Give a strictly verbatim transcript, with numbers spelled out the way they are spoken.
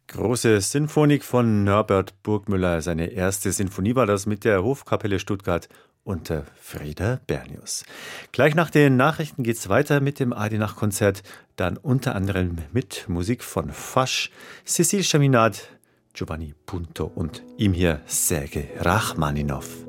Große Sinfonik von Norbert Burgmüller. Seine erste Sinfonie war das mit der Hofkapelle Stuttgart unter Frieder Bernius. Gleich nach den Nachrichten geht's weiter mit dem Adi-Nacht-Konzert. Dann unter anderem mit Musik von Fasch, Cécile Chaminade, Giovanni Punto und ihm hier Sergei Rachmaninov.